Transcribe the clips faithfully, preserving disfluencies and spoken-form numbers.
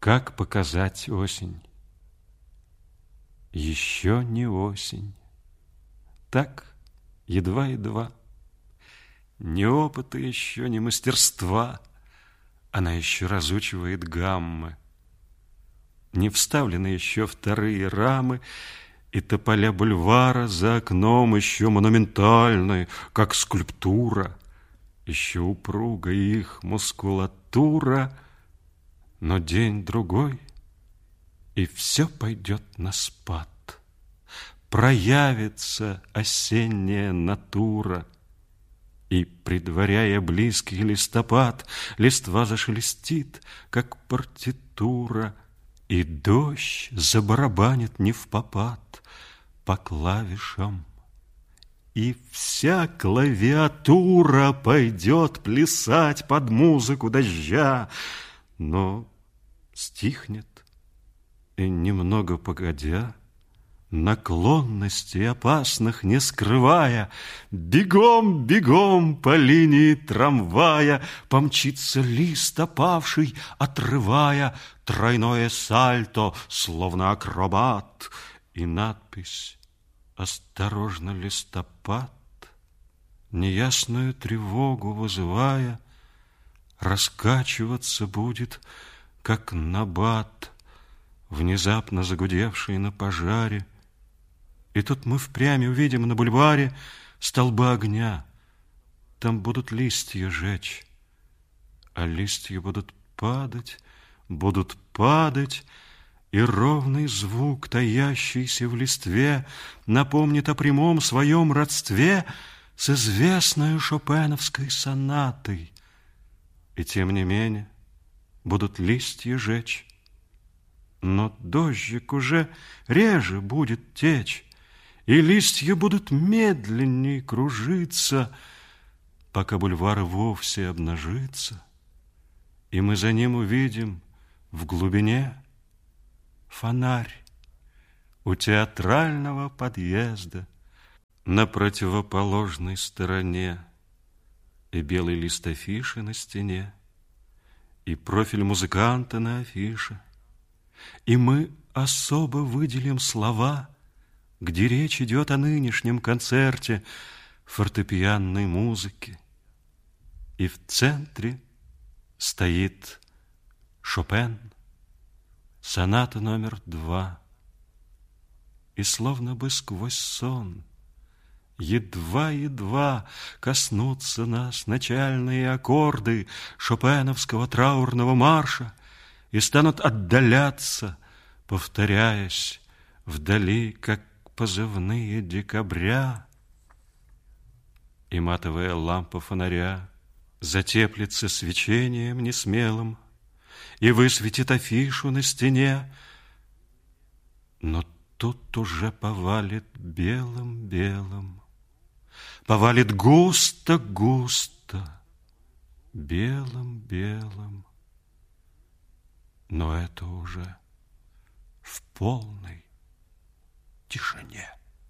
Как показать осень? Еще не осень. Так, едва-едва. Ни опыта еще, ни мастерства. Она еще разучивает гаммы. Не вставлены еще вторые рамы, и тополя бульвара за окном еще монументальны, как скульптура. Еще упруга их мускулатура, но день-другой, и все пойдет на спад. Проявится осенняя натура, и, предваряя близкий листопад, листва зашелестит, как партитура, и дождь забарабанит невпопад по клавишам. И вся клавиатура пойдет плясать под музыку дождя, но стихнет, и немного погодя, наклонностей опасных не скрывая, бегом, бегом по линии трамвая помчится лист опавший, отрывая тройное сальто, словно акробат, и надпись «Осторожно, листопад», неясную тревогу вызывая, раскачиваться будет, как набат, внезапно загудевший на пожаре. И тут мы впрямь увидим на бульваре столбы огня. Там будут листья жечь, а листья будут падать, будут падать, и ровный звук, таящийся в листве, напомнит о прямом своем родстве с известной шопеновской сонатой. И тем не менее будут листья жечь, но дождик уже реже будет течь, и листья будут медленней кружиться, пока бульвар вовсе обнажится, и мы за ним увидим в глубине фонарь у театрального подъезда на противоположной стороне, и белый лист афиши на стене, и профиль музыканта на афише. И мы особо выделим слова, где речь идет о нынешнем концерте фортепианной музыки. И в центре стоит Шопен, соната номер два. И словно бы сквозь сон едва-едва коснутся нас начальные аккорды шопеновского траурного марша и станут отдаляться, повторяясь вдали, как позывные декабря. И матовая лампа фонаря затеплится свечением несмелым и высветит афишу на стене, но тут уже повалит белым-белым, повалит густо-густо, белым-белым, но это уже в полной тишине.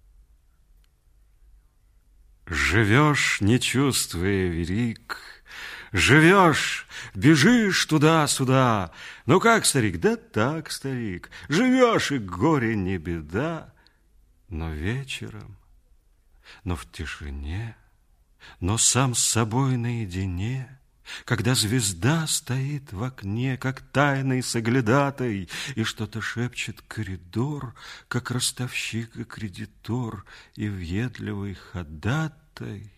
Живешь, не чувствуя верик, живешь, бежишь туда-сюда. Ну как, старик? Да так, старик. Живешь, и горе не беда. Но вечером, но в тишине, но сам с собой наедине, когда звезда стоит в окне, как тайный соглядатай, и что-то шепчет коридор, как ростовщик и кредитор, и въедливый ходатай.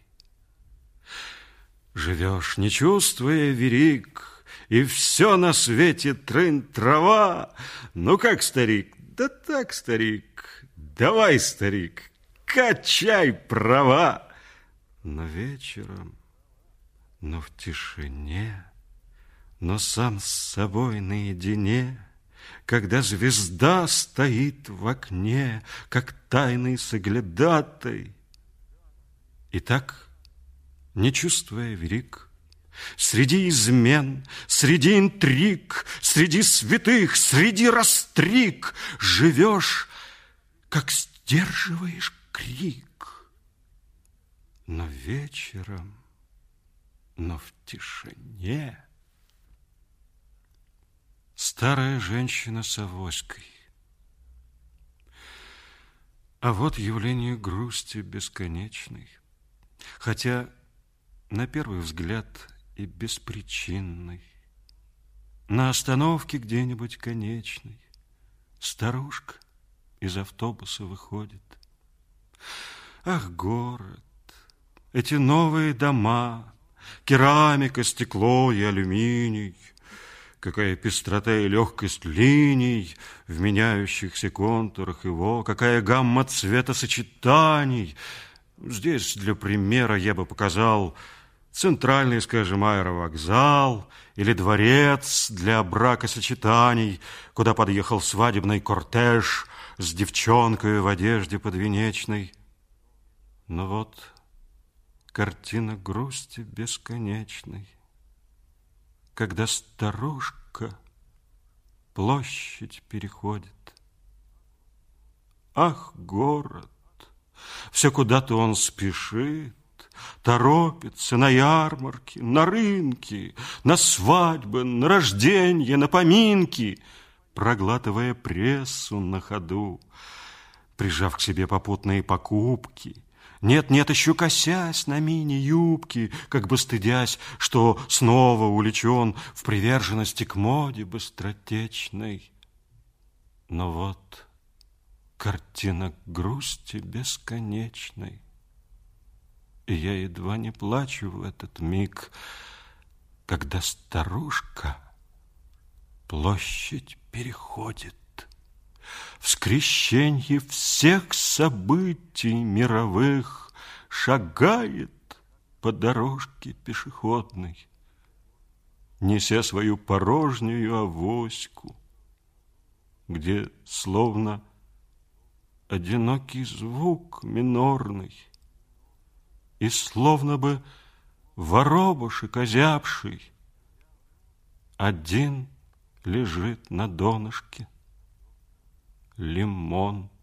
Живешь, не чувствуя верик, и все на свете трын-трава. Ну как, старик? Да так, старик. Давай, старик, качай права. Но вечером, но в тишине, но сам с собой наедине, когда звезда стоит в окне, как тайный соглядатай. И так, не чувствуя верик, среди измен, среди интриг, среди святых, среди растриг живешь, как сдерживаешь крик. Но вечером, но в тишине Старая женщина с авоськой. А вот явление грусти бесконечной, хотя на первый взгляд и беспричинной. На остановке где-нибудь конечной старушка из автобуса выходит. Ах, город, эти новые дома, керамика, стекло и алюминий, какая пестрота и легкость линий в меняющихся контурах его, какая гамма цветосочетаний. Здесь для примера я бы показал центральный, скажем, аэровокзал или дворец для бракосочетаний, куда подъехал свадебный кортеж с девчонкой в одежде подвенечной. Но вот картина грусти бесконечной, когда старушка площадь переходит. Ах, город, все куда-то он спешит, торопится на ярмарки, на рынки, на свадьбы, на рожденья, на поминки, проглатывая прессу на ходу, прижав к себе попутные покупки. Нет-нет, еще косясь на мини-юбки, как бы стыдясь, что снова увлечен в приверженности к моде быстротечной. Но вот картина грусти бесконечной, и я едва не плачу в этот миг, когда старушка площадь переходит. В скрещенье всех событий мировых шагает по дорожке пешеходной, неся свою порожнюю авоську, где словно одинокий звук минорный и словно бы воробушек озябший один лежит на донышке. Лимон.